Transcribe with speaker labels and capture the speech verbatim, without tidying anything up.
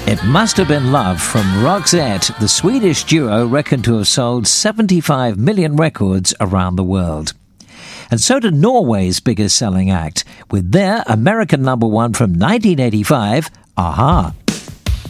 Speaker 1: It Must Have Been Love from Roxette. The Swedish duo reckoned to have sold seventy-five million records around the world. And so did Norway's biggest selling act, with their American number one from nineteen eighty-five, a-ha.